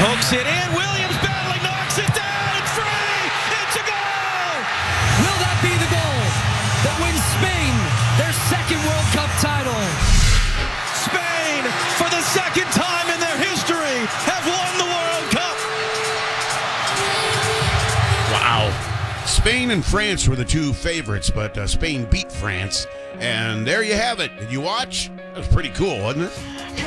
Pokes it in. Williams battling, knocks it down. It's free. It's a goal. Will that be the goal that wins Spain their second World Cup title? Spain, for the second time in their history, have won the World Cup. Wow. Spain and France were the two favorites, but Spain beat France. And there you have it. Did you watch? That was pretty cool, wasn't it?